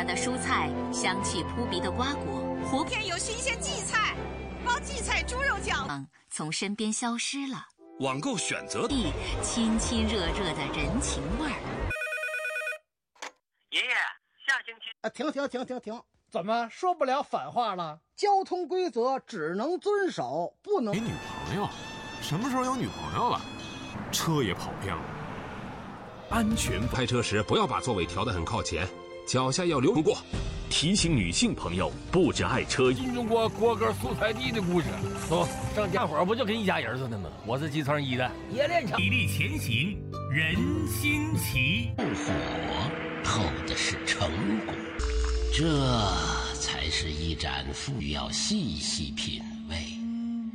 团的蔬菜，香气扑鼻的瓜果， 今天有新鲜荠菜，包荠菜猪肉饺， 从身边消失了。 网购选择亲亲热热的人情味儿。 爷爷，下星期停！怎么说不了反话了？交通规则只能遵守，不能。 没女朋友？什么时候有女朋友了？车也跑偏了。 安全开车时不要把座位调得很靠前，脚下要留过。 提醒女性朋友布置爱车。 新中国国歌苏台地的故事，走上家伙不就跟一家人似的吗？我是集成一的，冶炼厂。 砥砺前行，人心齐。 火后的是成果，这才是一盏需要细细品